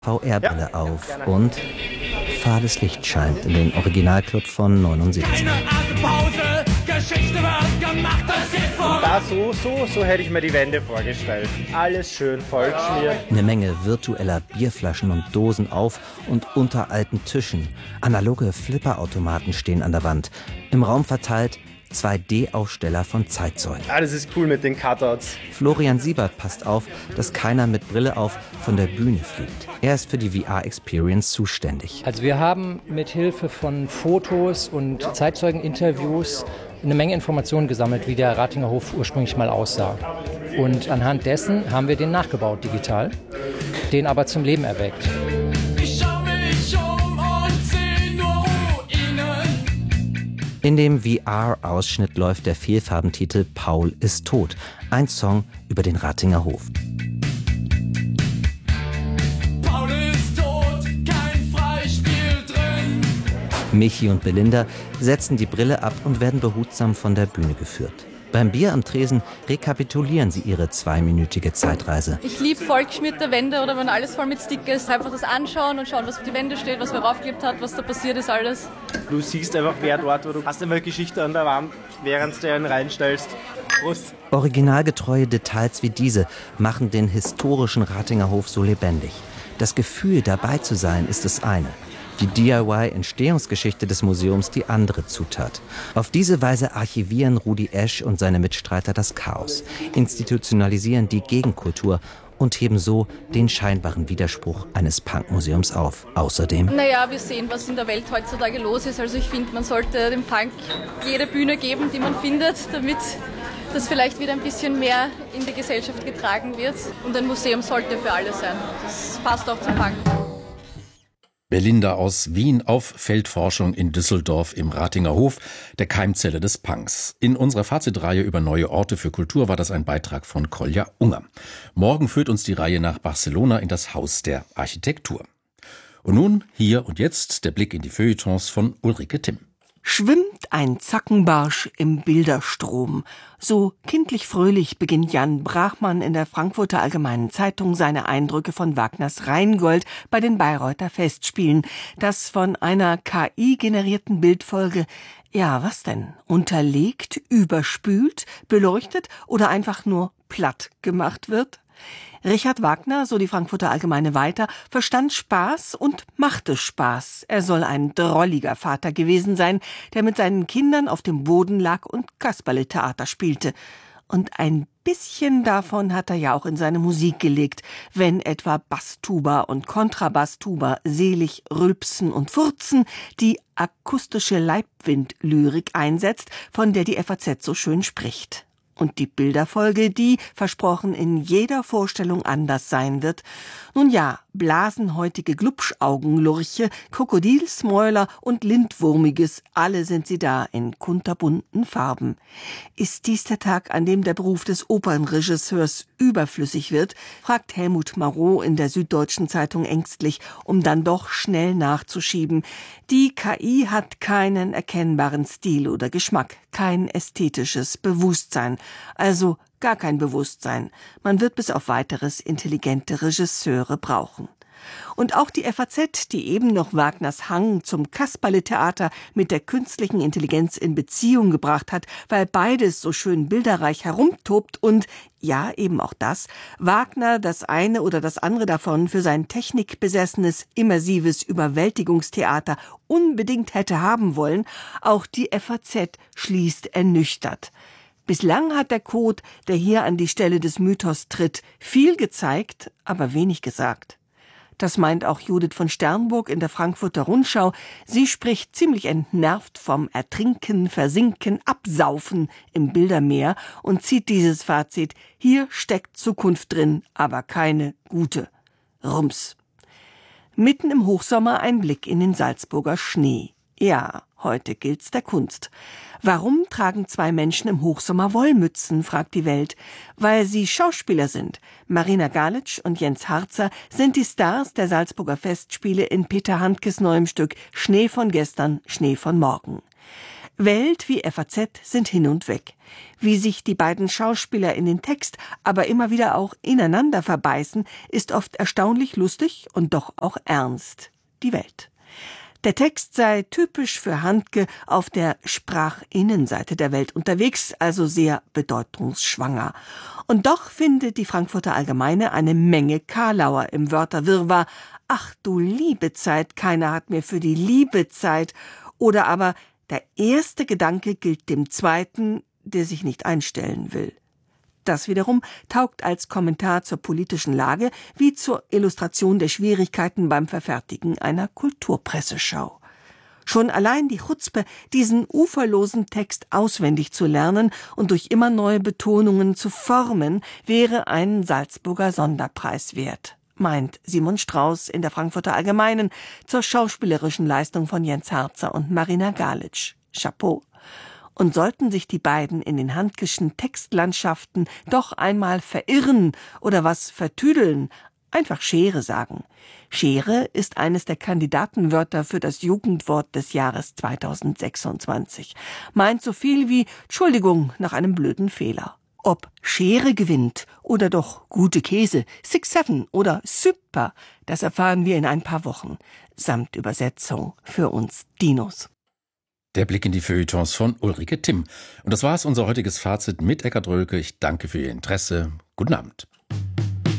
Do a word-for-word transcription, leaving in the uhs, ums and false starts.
V R-Brille ja, auf ja, und fahles Licht scheint in den Originalclub von neunundsiebzig. Keine Atempause, Geschichte wird gemacht, das geht voran. Da so, so, so hätte ich mir die Wände vorgestellt. Alles schön vollgeschmiert. Eine Menge virtueller Bierflaschen und Dosen auf und unter alten Tischen. Analoge Flipperautomaten stehen an der Wand. Im Raum verteilt zwei D-Aufsteller von Zeitzeugen. Ah, das ist cool mit den Cutouts. Florian Siebert passt auf, dass keiner mit Brille auf von der Bühne fliegt. Er ist für die V R-Experience zuständig. Also wir haben mit Hilfe von Fotos und Zeitzeugeninterviews eine Menge Informationen gesammelt, wie der Ratinger Hof ursprünglich mal aussah. Und anhand dessen haben wir den nachgebaut digital, den aber zum Leben erweckt. In dem V R-Ausschnitt läuft der Vielfarbentitel Paul ist tot. Ein Song über den Ratinger Hof. Paul ist tot, kein Freispiel drin. Michi und Belinda setzen die Brille ab und werden behutsam von der Bühne geführt. Beim Bier am Tresen rekapitulieren sie ihre zweiminütige Zeitreise. Ich liebe vollgeschmierte Wände oder wenn alles voll mit Sticker ist. Einfach das anschauen und schauen, was auf die Wände steht, was wer raufgeklebt hat, was da passiert ist, alles. Du siehst einfach, wer dort, wo du hast immer Geschichte an der Wand, während du ihn reinstellst. Prost. Originalgetreue Details wie diese machen den historischen Ratinger Hof so lebendig. Das Gefühl, dabei zu sein, ist das eine. Die D I Y-Entstehungsgeschichte des Museums die andere Zutat. Auf diese Weise archivieren Rudi Esch und seine Mitstreiter das Chaos, institutionalisieren die Gegenkultur und heben so den scheinbaren Widerspruch eines Punkmuseums auf. Außerdem... Naja, wir sehen, was in der Welt heutzutage los ist. Also ich finde, man sollte dem Punk jede Bühne geben, die man findet, damit das vielleicht wieder ein bisschen mehr in die Gesellschaft getragen wird. Und ein Museum sollte für alle sein. Das passt auch zum Punk. Belinda aus Wien auf Feldforschung in Düsseldorf im Ratinger Hof, der Keimzelle des Punks. In unserer Fazitreihe über neue Orte für Kultur war das ein Beitrag von Kolja Unger. Morgen führt uns die Reihe nach Barcelona in das Haus der Architektur. Und nun, hier und jetzt, der Blick in die Feuilletons von Ulrike Timm. Schwimmt ein Zackenbarsch im Bilderstrom. So kindlich fröhlich beginnt Jan Brachmann in der Frankfurter Allgemeinen Zeitung seine Eindrücke von Wagners Rheingold bei den Bayreuther Festspielen. Das von einer K I-generierten Bildfolge, ja, was denn, unterlegt, überspült, beleuchtet oder einfach nur platt gemacht wird? Richard Wagner, so die Frankfurter Allgemeine weiter, verstand Spaß und machte Spaß. Er soll ein drolliger Vater gewesen sein, der mit seinen Kindern auf dem Boden lag und Kasperletheater spielte. Und ein bisschen davon hat er ja auch in seine Musik gelegt, wenn etwa Basstuba und Kontrabasstuba selig rülpsen und furzen, die akustische Leibwindlyrik einsetzt, von der die F A Z so schön spricht. Und die Bilderfolge, die, versprochen, in jeder Vorstellung anders sein wird. Nun ja, blasenhäutige Glubschaugenlurche, Krokodilsmäuler und Lindwurmiges, alle sind sie da in kunterbunten Farben. Ist dies der Tag, an dem der Beruf des Opernregisseurs überflüssig wird, fragt Helmut Marot in der Süddeutschen Zeitung ängstlich, um dann doch schnell nachzuschieben. Die K I hat keinen erkennbaren Stil oder Geschmack, kein ästhetisches Bewusstsein. Also gar kein Bewusstsein. Man wird bis auf weiteres intelligente Regisseure brauchen. Und auch die F A Z, die eben noch Wagners Hang zum Kasperletheater mit der künstlichen Intelligenz in Beziehung gebracht hat, weil beides so schön bilderreich herumtobt und, ja, eben auch das, Wagner das eine oder das andere davon für sein technikbesessenes, immersives Überwältigungstheater unbedingt hätte haben wollen, auch die F A Z schließt ernüchtert. Bislang hat der Code, der hier an die Stelle des Mythos tritt, viel gezeigt, aber wenig gesagt. Das meint auch Judith von Sternburg in der Frankfurter Rundschau. Sie spricht ziemlich entnervt vom Ertrinken, Versinken, Absaufen im Bildermeer und zieht dieses Fazit: Hier steckt Zukunft drin, aber keine gute. Rums. Mitten im Hochsommer ein Blick in den Salzburger Schnee. Ja, heute gilt's der Kunst. Warum tragen zwei Menschen im Hochsommer Wollmützen, fragt die Welt. Weil sie Schauspieler sind. Marina Galitsch und Jens Harzer sind die Stars der Salzburger Festspiele in Peter Handkes neuem Stück Schnee von gestern, Schnee von morgen. Welt wie F A Z sind hin und weg. Wie sich die beiden Schauspieler in den Text, aber immer wieder auch ineinander verbeißen, ist oft erstaunlich lustig und doch auch ernst. Die Welt. Der Text sei typisch für Handke auf der Sprachinnenseite der Welt unterwegs, also sehr bedeutungsschwanger. Und doch findet die Frankfurter Allgemeine eine Menge Karlauer im Wörterwirrwarr. Ach du liebe Zeit, keiner hat mir für die Liebe Zeit. Oder aber der erste Gedanke gilt dem zweiten, der sich nicht einstellen will. Das wiederum taugt als Kommentar zur politischen Lage wie zur Illustration der Schwierigkeiten beim Verfertigen einer Kulturpresseschau. Schon allein die Chutzpe, diesen uferlosen Text auswendig zu lernen und durch immer neue Betonungen zu formen, wäre ein Salzburger Sonderpreis wert, meint Simon Strauß in der Frankfurter Allgemeinen zur schauspielerischen Leistung von Jens Harzer und Marina Galitsch. Chapeau. Und sollten sich die beiden in den Handkeschen Textlandschaften doch einmal verirren oder was vertüdeln, einfach Schere sagen. Schere ist eines der Kandidatenwörter für das Jugendwort des Jahres zweitausendsechsundzwanzig. Meint so viel wie Entschuldigung nach einem blöden Fehler. Ob Schere gewinnt oder doch gute Käse, Six Seven oder Super, das erfahren wir in ein paar Wochen. Samt Übersetzung für uns Dinos. Der Blick in die Feuilletons von Ulrike Timm. Und das war's, unser heutiges Fazit mit Eckhard Rölke. Ich danke für Ihr Interesse. Guten Abend.